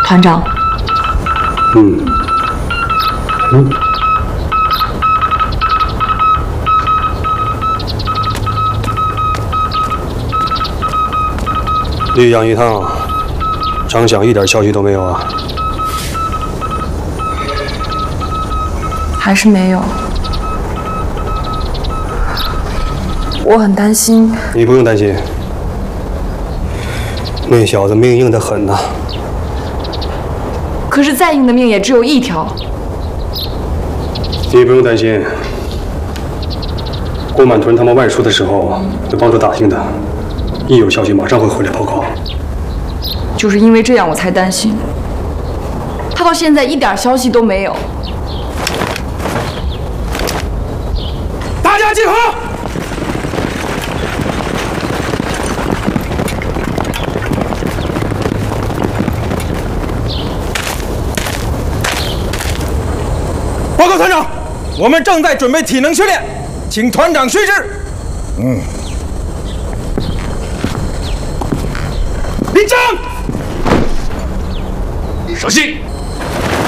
团长。 绿阳一趟，张响一点消息都没有啊？ 还是没有。我很担心。 你不用担心，那小子命硬得很呐。 可是再硬的命也只有一条。 你不用担心，郭满屯他们外出的时候会帮助打听的，一有消息马上会回来报告。 就是因为这样，我才担心。他到现在一点消息都没有。 大家集合！报告团长，我们正在准备体能训练，请团长训示。立正。 稍息。